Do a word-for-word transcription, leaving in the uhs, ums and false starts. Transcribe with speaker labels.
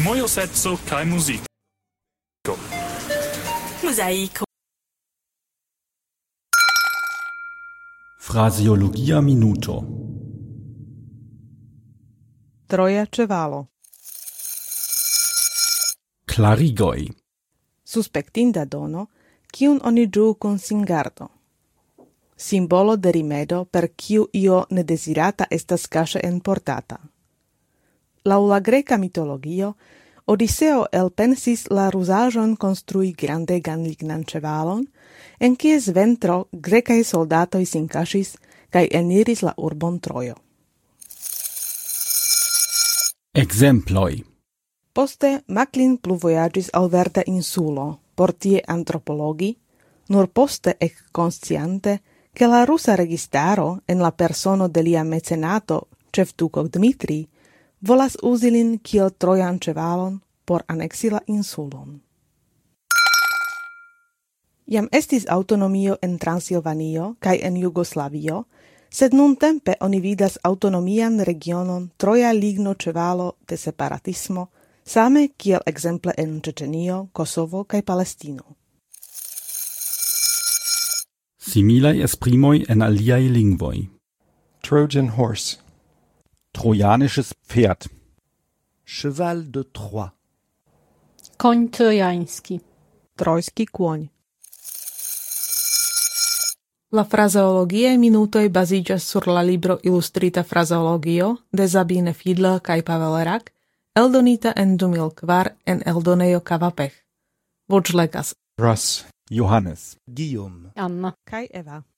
Speaker 1: mojo sezzo kaj muziko.
Speaker 2: Mosaico.
Speaker 3: Fraseologia minuto.
Speaker 4: Troja ĉevalo.
Speaker 3: Klarigoj.
Speaker 4: Suspektinda dono, kiun oni ĝuu kun singardo. Simbolo de rimedo per kiu io nedesirata estas kaŝe enportata. Laŭ la greka mitologio, Odiseo elpensis la ruzaĵon konstrui grandegan lignan ĉevalon, en kies ventro grekaj soldatoj sin kaŝis kaj eniris la urbon Trojo.
Speaker 3: Ekzemploj.
Speaker 4: Poste Macklin plu vojaĝis al verda insulo, por tie antropologi, nur poste ekkonsciante, che la rusa registaro en la persono de lia mecenato, ĉefduko Dmitri, volas uzi lin kiel trojan ĉevalon por aneksi la insulon. Jam estis autonomio en Transilvanio kaj en Jugoslavio, sed nuntempe oni vidas autonomian regionon troja ligno ĉevalo de separatismo, same kiel ekzemple en Ĉeĉenio, Kosovo kaj Palestino.
Speaker 3: Similaj esprimoj en aliaj lingvoj.
Speaker 5: Trojan horse.
Speaker 6: Trojanisches Pferd.
Speaker 7: Cheval de Troie.
Speaker 8: Koń trojański.
Speaker 4: Trojský kôň. La frazeologie minutoj baziĝas sur la libro Ilustrita frazeologio de Sabine Fiedler kaj Pavel Rak, eldonita en du mil kvar en eldonejo Kavapech. Voĉlegas
Speaker 6: Russ. Johannes.
Speaker 7: Guillaume.
Speaker 8: Anna.
Speaker 4: kaj Eva.